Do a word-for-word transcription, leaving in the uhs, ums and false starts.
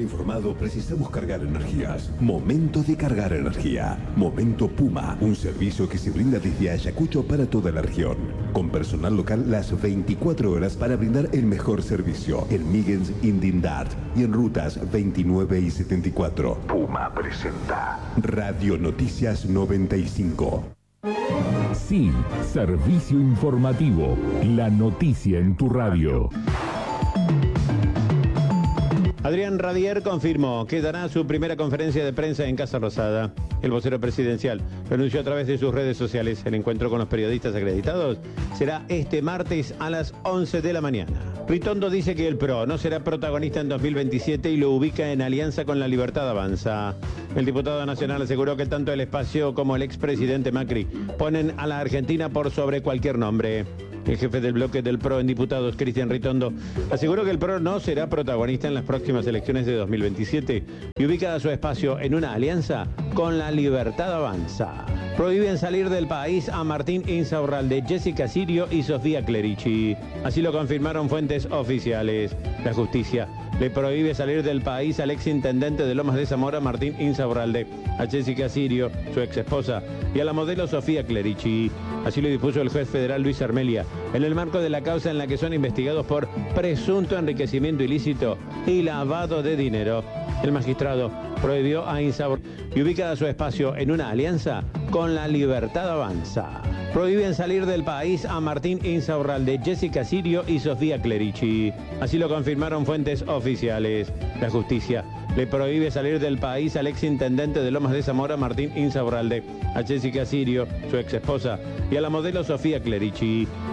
bien informado, precisamos cargar energías. Momento de cargar energía. Momento Puma, un servicio que se brinda desde Ayacucho para toda la región. Con personal local las veinticuatro horas para brindar el mejor servicio. En Migens, Indindart y en rutas veintinueve y setenta y cuatro. Puma presenta Radio Noticias noventa y cinco. Sí, servicio informativo. La noticia en tu radio. Adrián Radier confirmó que dará su primera conferencia de prensa en Casa Rosada. El vocero presidencial lo anunció a través de sus redes sociales. El encuentro con los periodistas acreditados será este martes a las once de la mañana. Ritondo dice que el P R O no será protagonista en dos mil veintisiete y lo ubica en alianza con La Libertad Avanza. El diputado nacional aseguró que tanto el espacio como el expresidente Macri ponen a la Argentina por sobre cualquier nombre. El jefe del bloque del P R O en diputados, Cristian Ritondo, aseguró que el P R O no será protagonista en las próximas elecciones de dos mil veintisiete y ubica a su espacio en una alianza con La Libertad Avanza. Prohíben salir del país a Martín Insaurralde, Jessica Sirio y Sofía Clerici. Así lo confirmaron fuentes oficiales. La justicia le prohíbe salir del país al exintendente de Lomas de Zamora, Martín Insaurralde, a Jessica Sirio, su ex esposa, y a la modelo Sofía Clerici. Así lo dispuso el juez federal Luis Armelia, en el marco de la causa en la que son investigados por presunto enriquecimiento ilícito y lavado de dinero. El magistrado prohibió a Insaurralde y ubica a su espacio en una alianza con La Libertad Avanza. Prohíben salir del país a Martín Insaurralde, Jessica Sirio y Sofía Clerici. Así lo confirmaron fuentes oficiales. La justicia le prohíbe salir del país al exintendente de Lomas de Zamora, Martín Insaurralde, a Jessica Sirio, su ex esposa, y a la modelo Sofía Clerici.